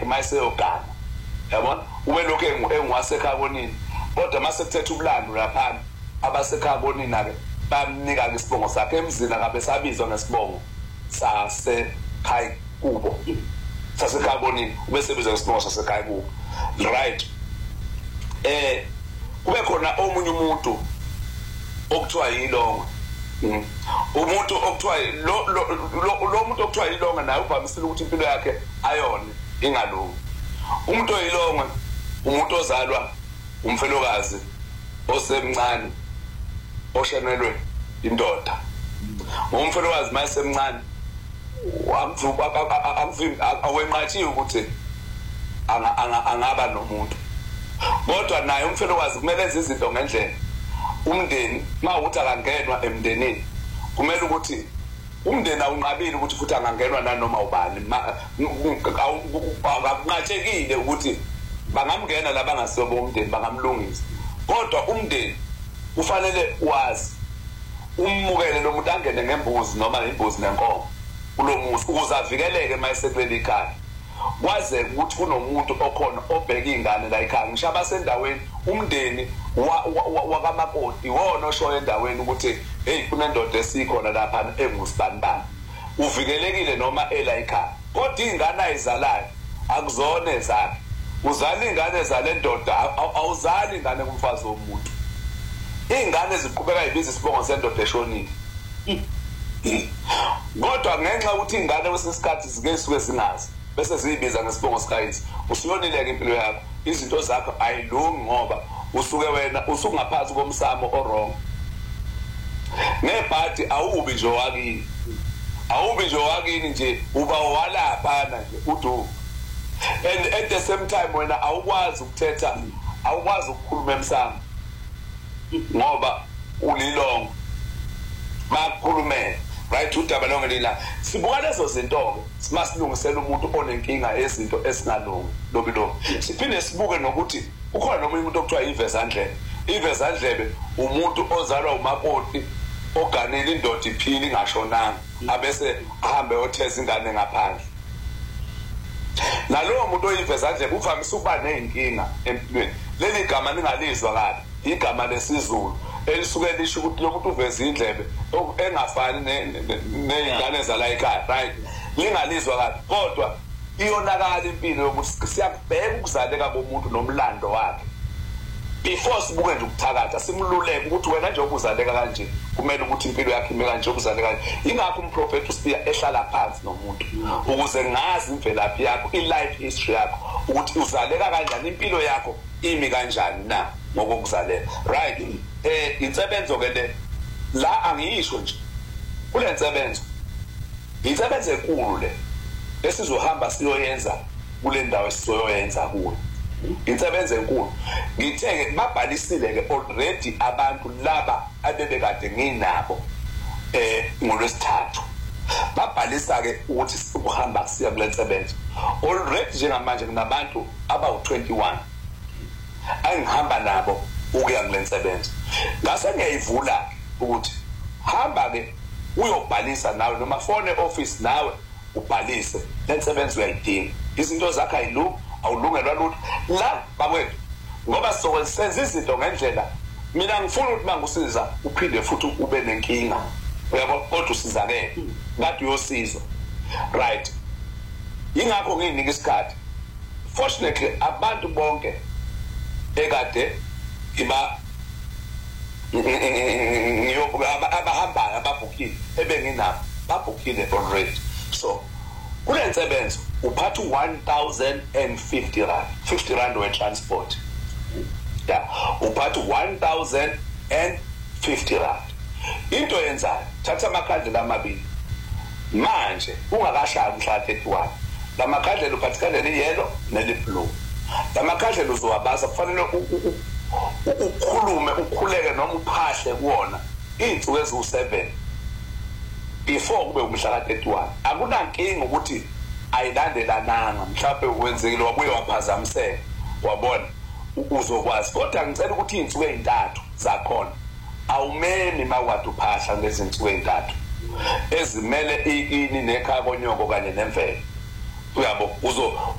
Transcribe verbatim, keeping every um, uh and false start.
mayise yogana yabona ube lokho engiwasekhaya konini kodwa mase kuthetha ubulandu lapha abasekhaya konini ake bamnika ke isibongo sakhe emzini akabe sabizwa ngesibongo sasekhaya kubo sasekhaya konini ube sebizwa ngesibongo sasekhaya kubo right eh kube khona omunye umuntu okuthiwa yilonga umuntu okuthiwa lo lo muntu okuthiwa yilonga naye uvamisile ukuthi impilo yakhe ayone ingalungi umuntu oyilonga umuntu ozalwa umfelokazi osemncane oshenelwe indoda umfelokazi mayesemncane wamvuka amvimba awenqathiwe ukuthi angaba nomuntu kodwa naye umfelokazi kumele enze izinto ngendlela umndeni mawuthi akangenwa emndenini kumele ukuthi umndeni awunqabile ukuthi futhi angangenwa nanoma ubani akunqathekile ukuthi bangamngena labangasibo bomndeni bangamlungisa kodwa umndeni kufanele wazi ummukele lo muntu angene ngembuzi noma imbuzi nenkomo kulo muzi ukuze avikeleke mayesekuleli ikhaya kwaze ukuthi kunomuntu okhona obheka ingane la ekhaya ngisho abasendaweni umndeni wakamakoti iwona osho endaweni ukuthi hey kunendoda esikhona lapha engusibanibani uvikelekile noma ela ekhaya kodwa ingane ayizalayo akuzona ezakhe uzala ingane ezale ndoda awuzali ingane kumfazi womuntu ingane ziqhubeka ibiza isibongo sendoda eshonile kodwa ngenxa ukuthi ingane kwesikhathi zike suke zingazi bese ziyibiza ngesibongo sikayisi usuyonileke impilo yakho izinto zakho ayilungi ngoba usuke wena usungaphansi komsamo orong nebhadi awubi nje wakini awubi nje wakini nje uba walapha nje udu and at the same time wena awukwazi ukuthetha awukwazi ukukhuluma emsamo ngoba ulilongo makhulume right udaba lonke lila sibuka lezo zinto ke simasilungisela umuntu onenkinga yezinto esingalungi lobilo siphinde sibuke nokuthi ukhona nomunye umuntu okuthiwa ivezandlebe ivezandlebe umuntu ozalwa umakoti oganele indoda iphila ingashonanga abese ahambe yotheza ingane ngaphandle nalowo muntu oyivezandlebe uvamise ukuba nenkinga empilweni leli gama ningalizwa kahle igama lesizulu elisuke lisho ukuthi lo muntu uveza indlebe engafani nezingane zala ekhaya right lingalizwa kahle kodwa iyonakala impilo yokuthi siyabheka ukuzaleka komuntu nomlando wakhe before sibuke nje ukuthakatha simluleke ukuthi wena nje ukuzaleka kanje kumele ukuthi impilo yakhe ime kanje ukuzaleka kanje ingakho umprofeti uSpiya ehlala phansi nomuntu ukuze ngazi imvelaphi yakho ilife history yakho ukuthi uzaleka kanjani impilo yakho imi kanjani na ngokuzaleka right eh insebenzo ke le la angiyisho nje kule nsebenzo insebenzo enkulu le esizohamba siyoyenza kule ndawo esizoyenza kuyo insebenzo enkulu ngitheke babhalisile ke already abantu laba abebekade nginabo eh ngolwesithathu babhalisa ke ukuthi ukuhamba siya kule nsebenzo already njengamanje kunabantu abawu twenty-one angihamba nabo ukuya kule nsebenzo ngase ngiyayivula ukuthi hamba ke uyobhalisa nawe noma phone office nawe ubhalise lensebenzo uyayidinga izinto zakho ayilu awulungelwa lutho la bakwethu ngoba sizokwenza izinto ngendlela mina ngifuna ukuthi mangusiza uphinde futhi ube nenkinga uyabo kodwa usizakele ngathi uyosizwa right ingakho nginika isikhathi fortunately abantu bonke ekade iba ngiyobuka abahamba ababhukile ebenginabo babhukile already so kule nsebenzo uphatha one thousand fifty rand fifty rand we transport yeah uphatha one thousand fifty rand into yenzayo thatha amakhandlela amabili manje ungakashaya mhla thirty-one lamakhandlela uphatha ikhandlela iyellow neliblue lamakhandlela uzowabaza kufanele ukhulume ukhuleke noma uphahle kuona insuku eziwu seven before kube umhla thirty-one akunankinga ukuthi ayilandelananga mhlawumbe wenzekile wabuye waphazamiseka wabona uzokwazi kodwa ngicela ukuthi insuku ezintathu zakhona awumeni mawade uphahla ngezinsuku ezintathu ezimele ikini nekhaya konyoko kanye nemvelo uyabo uzo